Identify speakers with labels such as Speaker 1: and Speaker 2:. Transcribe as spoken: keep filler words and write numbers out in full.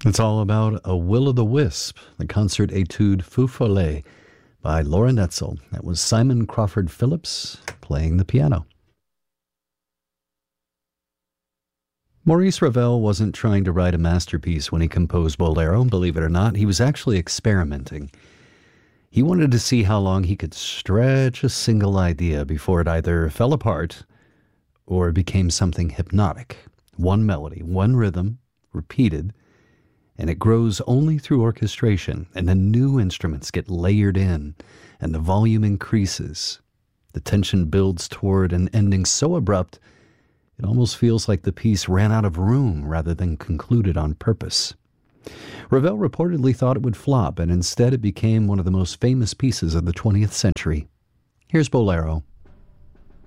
Speaker 1: It's all about A Will-o'-the-Wisp, the concert etude Feu Follet by Laura Netzel. That was Simon Crawford Phillips playing the piano. Maurice Ravel wasn't trying to write a masterpiece when he composed Bolero, believe it or not. He was actually experimenting. He wanted to see how long he could stretch a single idea before it either fell apart or became something hypnotic. One melody, one rhythm, repeated, and it grows only through orchestration, and then new instruments get layered in, and the volume increases. The tension builds toward an ending so abrupt, it almost feels like the piece ran out of room rather than concluded on purpose. Ravel reportedly thought it would flop, and instead it became one of the most famous pieces of the twentieth century. Here's Bolero.